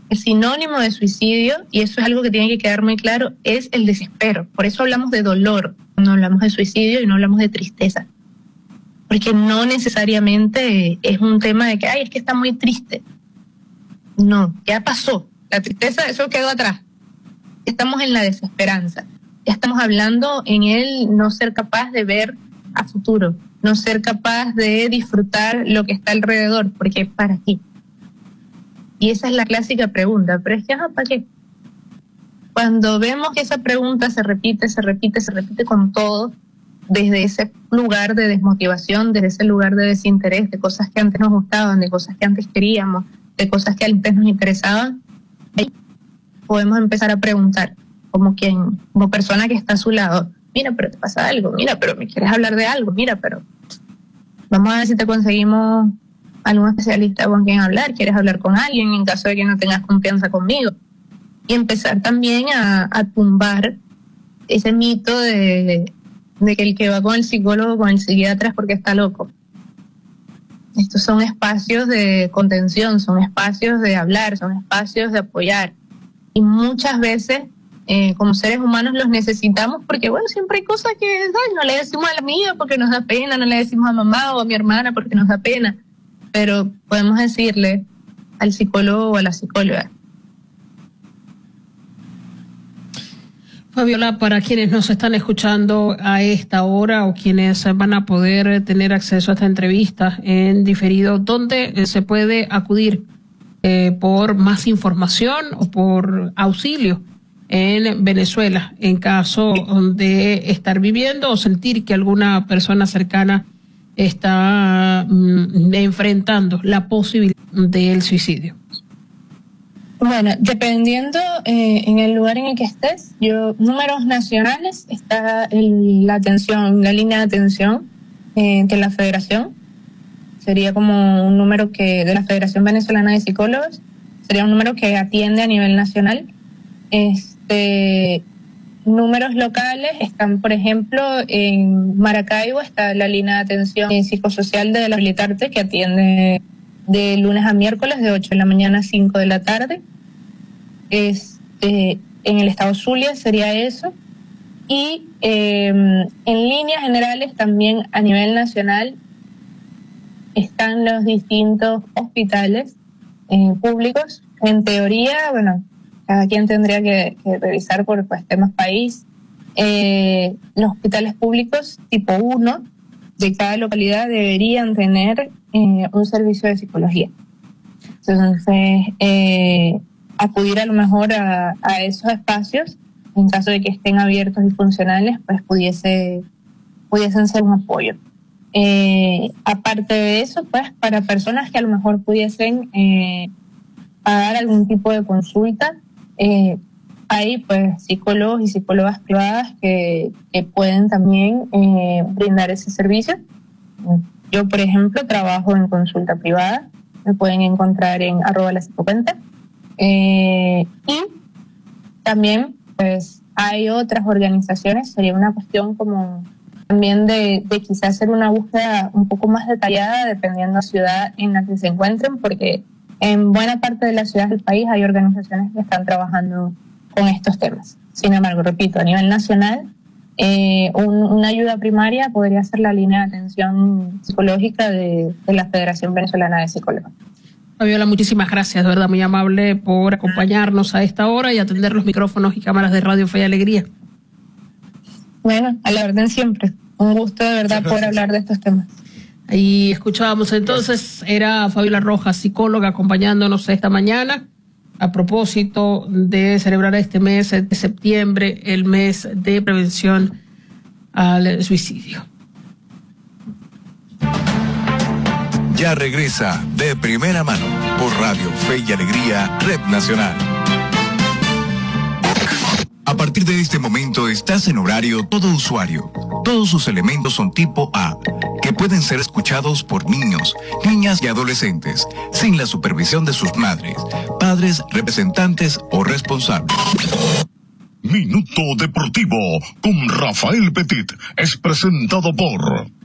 El sinónimo de suicidio, y eso es algo que tiene que quedar muy claro, es el desespero. Por eso hablamos de dolor, no hablamos de suicidio y no hablamos de tristeza. Porque no necesariamente es un tema de que, es que está muy triste. No, ya pasó. La tristeza, eso quedó atrás. Estamos en la desesperanza. Ya estamos hablando en el no ser capaz de ver a futuro, no ser capaz de disfrutar lo que está alrededor, porque ¿para qué? Y esa es la clásica pregunta, pero es que, ¿para qué? Cuando vemos que esa pregunta se repite con todo, desde ese lugar de desmotivación, desde ese lugar de desinterés, de cosas que antes nos gustaban, de cosas que antes queríamos, de cosas que antes nos interesaban, ahí podemos empezar a preguntar, como persona que está a su lado, mira, pero te pasa algo, mira, pero me quieres hablar de algo, mira, pero vamos a ver si te conseguimos algún especialista con quien hablar, quieres hablar con alguien en caso de que no tengas confianza conmigo. Y empezar también a tumbar ese mito de que el que va con el psicólogo, con el psiquiatra es porque está loco. Estos son espacios de contención, son espacios de hablar, son espacios de apoyar. Y muchas veces, como seres humanos, los necesitamos porque, siempre hay cosas que no le decimos a la amiga porque nos da pena, no le decimos a mamá o a mi hermana porque nos da pena. Pero podemos decirle al psicólogo o a la psicóloga. Fabiola, para quienes nos están escuchando a esta hora o quienes van a poder tener acceso a esta entrevista en diferido, ¿dónde se puede acudir por más información o por auxilio en Venezuela en caso de estar viviendo o sentir que alguna persona cercana está enfrentando la posibilidad del suicidio? Bueno, dependiendo en el lugar en el que estés, números nacionales, está la línea de atención de la Federación. Sería como un número de la Federación Venezolana de Psicólogos, sería un número que atiende a nivel nacional. Números locales están, por ejemplo, en Maracaibo está la línea de atención psicosocial de la Habilitarte, que atiende de lunes a miércoles de 8 de la mañana a 5 de la tarde. En el estado Zulia sería eso. Y en líneas generales también a nivel nacional están los distintos hospitales públicos. En teoría, cada quien tendría que revisar por temas país. Los hospitales públicos tipo 1 de cada localidad deberían tener un servicio de psicología. Entonces, acudir a lo mejor a esos espacios, en caso de que estén abiertos y funcionales, pues pudiesen ser un apoyo. Aparte de eso, pues para personas que a lo mejor pudiesen pagar algún tipo de consulta, hay pues psicólogos y psicólogas privadas que pueden también brindar ese servicio. Yo, por ejemplo, trabajo en consulta privada, me pueden encontrar en @lapsicocuenta. Y también pues hay otras organizaciones, sería una cuestión como también de quizás hacer una búsqueda un poco más detallada dependiendo de la ciudad en la que se encuentren, porque en buena parte de las ciudades del país hay organizaciones que están trabajando con estos temas. Sin embargo, repito, a nivel nacional, una ayuda primaria podría ser la línea de atención psicológica de la Federación Venezolana de Psicólogos. Fabiola, muchísimas gracias, de verdad, muy amable por acompañarnos a esta hora y atender los micrófonos y cámaras de Radio Fe y Alegría. Bueno, a la orden siempre. Un gusto de verdad poder hablar de estos temas. Ahí escuchábamos entonces, era Fabiola Rojas, psicóloga, acompañándonos esta mañana a propósito de celebrar este mes de septiembre, el mes de prevención al suicidio. Ya regresa de primera mano por Radio Fe y Alegría, Red Nacional. A partir de este momento estás en horario todo usuario. Todos sus elementos son tipo A, que pueden ser escuchados por niños, niñas y adolescentes, sin la supervisión de sus madres, padres, representantes o responsables. Minuto Deportivo con Rafael Petit es presentado por